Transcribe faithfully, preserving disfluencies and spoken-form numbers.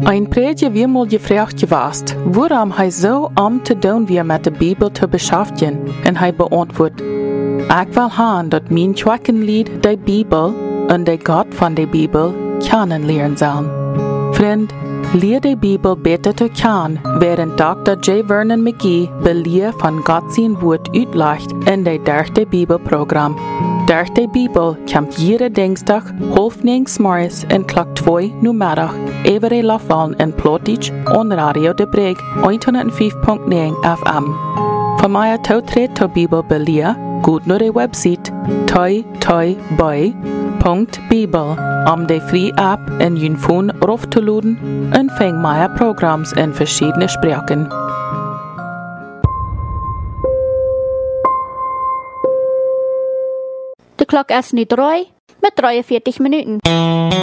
Ein Prediger wie mal gefragt gewast, warum hij so am te doen wie met de Bibel te beschäftigen, en hij beantwoordt, ik wil haan dat mijn Schwackenlied de Bibel en de God van de Bibel kennenlernen sollen. Vriend, leer de Bibel beter te kennen, während Doktor J. Vernon McGee beleer van God zijn woord uitlegt in de derde Bibelprogramm. Durch de Bibel kommt jede Dinsdag half negen morgens en klok twee numiddag over Lafallen en Plotich on Radio de Breg honderdvijf komma negen F M. Voor mij toetreden tot Bibel beleer, goed naar de website toi toi boy punt bibel om de free app in je phone af te laden en vang mij programma's in verschillende spraken. De klok is nu drie met drieënveertig minuten.